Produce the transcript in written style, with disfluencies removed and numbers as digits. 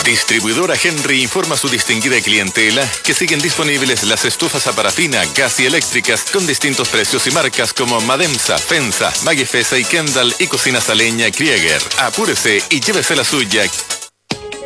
Distribuidora Henry informa a su distinguida clientela que siguen disponibles las estufas a parafina, gas y eléctricas con distintos precios y marcas como Mademsa, Fensa, Magifesa y Kendall y cocinas a leña Krieger. Apúrese y llévese la suya